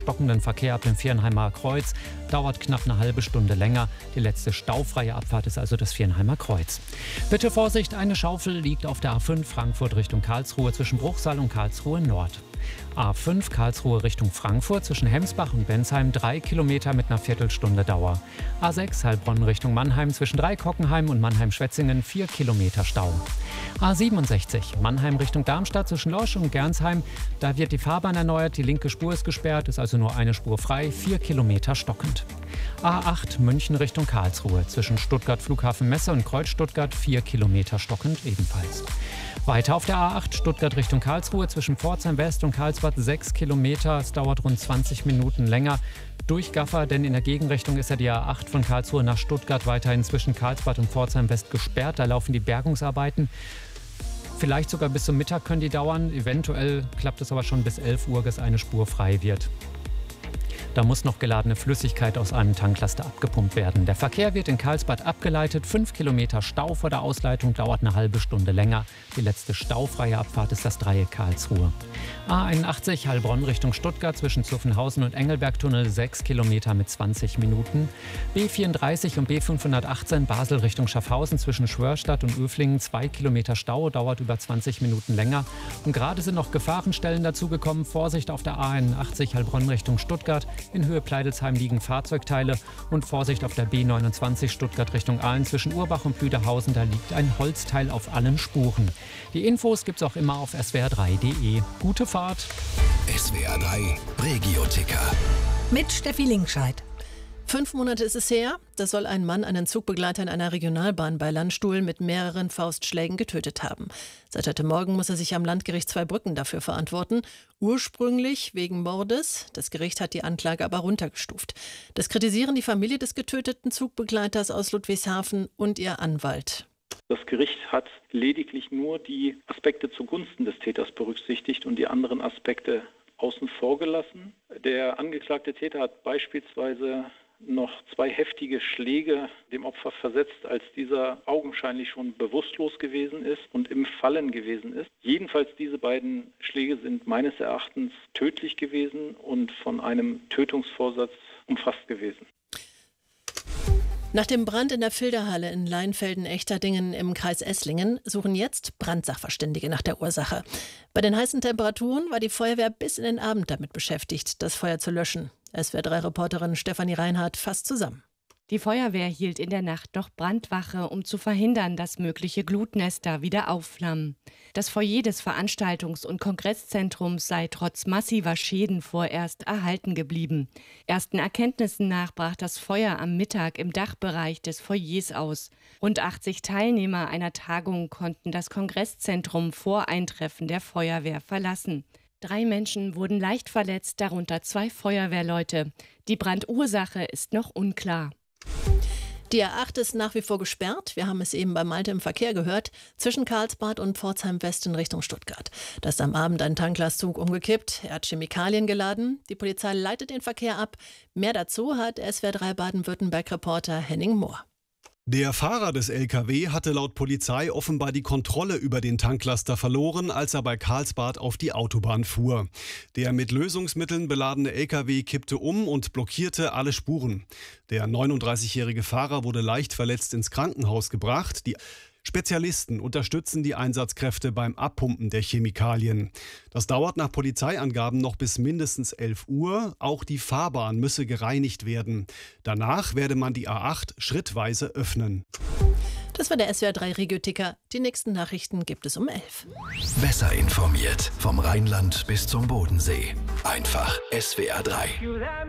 stockenden Verkehr ab dem Viernheimer Kreuz. Dauert knapp eine halbe Stunde länger. Die letzte staufreie Abfahrt ist also das Viernheimer Kreuz. Bitte Vorsicht, eine Schaufel liegt auf der A5 Frankfurt Richtung Karlsruhe zwischen Bruchsal und Karlsruhe Nord. A5 Karlsruhe Richtung Frankfurt zwischen Hemsbach und Bensheim 3 Kilometer mit einer Viertelstunde Dauer. A6 Heilbronn Richtung Mannheim zwischen Dreikockenheim und Mannheim-Schwetzingen 4 Kilometer Stau. A67 Mannheim Richtung Darmstadt zwischen Losch und Gernsheim. Da wird die Fahrbahn erneuert, die linke Spur ist gesperrt, ist also nur eine Spur frei, 4 Kilometer stockend. A8 München Richtung Karlsruhe zwischen Stuttgart Flughafen Messe und Kreuz Stuttgart 4 Kilometer stockend ebenfalls. Weiter auf der A8 Stuttgart Richtung Karlsruhe zwischen Pforzheim West und Karlsbad 6 Kilometer. Es dauert rund 20 Minuten länger. Durchgaffer, denn in der Gegenrichtung ist ja die A8 von Karlsruhe nach Stuttgart weiterhin zwischen Karlsbad und Pforzheim West gesperrt. Da laufen die Bergungsarbeiten. Vielleicht sogar bis zum Mittag können die dauern. Eventuell klappt es aber schon bis 11 Uhr, bis eine Spur frei wird. Da muss noch geladene Flüssigkeit aus einem Tanklaster abgepumpt werden. Der Verkehr wird in Karlsbad abgeleitet. 5 Kilometer Stau vor der Ausleitung, dauert eine halbe Stunde länger. Die letzte staufreie Abfahrt ist das Dreieck Karlsruhe. A81 Heilbronn Richtung Stuttgart zwischen Zuffenhausen und Engelbergtunnel 6 Kilometer mit 20 Minuten. B34 und B518 Basel Richtung Schaffhausen zwischen Schwörstadt und Öflingen 2 Kilometer Stau, dauert über 20 Minuten länger. Und gerade sind noch Gefahrenstellen dazugekommen. Vorsicht auf der A81 Heilbronn Richtung Stuttgart. In Höhe Pleidelsheim liegen Fahrzeugteile und Vorsicht auf der B29 Stuttgart Richtung Aalen zwischen Urbach und Plüderhausen. Da liegt ein Holzteil auf allen Spuren. Die Infos gibt's auch immer auf swr3.de. Gute Fahrt! SWR3 Regio-Ticker. Mit Steffi Linkscheid. 5 Monate ist es her, da soll ein Mann einen Zugbegleiter in einer Regionalbahn bei Landstuhl mit mehreren Faustschlägen getötet haben. Seit heute Morgen muss er sich am Landgericht Zweibrücken dafür verantworten. Ursprünglich wegen Mordes. Das Gericht hat die Anklage aber runtergestuft. Das kritisieren die Familie des getöteten Zugbegleiters aus Ludwigshafen und ihr Anwalt. Das Gericht hat lediglich nur die Aspekte zugunsten des Täters berücksichtigt und die anderen Aspekte außen vor gelassen. Der angeklagte Täter hat beispielsweise noch 2 heftige Schläge dem Opfer versetzt, als dieser augenscheinlich schon bewusstlos gewesen ist und im Fallen gewesen ist. Jedenfalls diese beiden Schläge sind meines Erachtens tödlich gewesen und von einem Tötungsvorsatz umfasst gewesen. Nach dem Brand in der Filderhalle in Leinfelden-Echterdingen im Kreis Esslingen suchen jetzt Brandsachverständige nach der Ursache. Bei den heißen Temperaturen war die Feuerwehr bis in den Abend damit beschäftigt, das Feuer zu löschen. SWR3-Reporterin Stefanie Reinhardt fasst zusammen. Die Feuerwehr hielt in der Nacht noch Brandwache, um zu verhindern, dass mögliche Glutnester wieder aufflammen. Das Foyer des Veranstaltungs- und Kongresszentrums sei trotz massiver Schäden vorerst erhalten geblieben. Ersten Erkenntnissen nach brach das Feuer am Mittag im Dachbereich des Foyers aus. Rund 80 Teilnehmer einer Tagung konnten das Kongresszentrum vor Eintreffen der Feuerwehr verlassen. 3 Menschen wurden leicht verletzt, darunter 2 Feuerwehrleute. Die Brandursache ist noch unklar. Die A8 ist nach wie vor gesperrt. Wir haben es eben bei Malte im Verkehr gehört. Zwischen Karlsbad und Pforzheim West in Richtung Stuttgart. Da ist am Abend ein Tanklastzug umgekippt. Er hat Chemikalien geladen. Die Polizei leitet den Verkehr ab. Mehr dazu hat SWR3 Baden-Württemberg-Reporter Henning Mohr. Der Fahrer des LKW hatte laut Polizei offenbar die Kontrolle über den Tanklaster verloren, als er bei Karlsbad auf die Autobahn fuhr. Der mit Lösungsmitteln beladene LKW kippte um und blockierte alle Spuren. Der 39-jährige Fahrer wurde leicht verletzt ins Krankenhaus gebracht. Die Spezialisten unterstützen die Einsatzkräfte beim Abpumpen der Chemikalien. Das dauert nach Polizeiangaben noch bis mindestens 11 Uhr. Auch die Fahrbahn müsse gereinigt werden. Danach werde man die A8 schrittweise öffnen. Das war der SWR3 Regio-Ticker. Die nächsten Nachrichten gibt es um 11. Besser informiert vom Rheinland bis zum Bodensee. Einfach SWR3.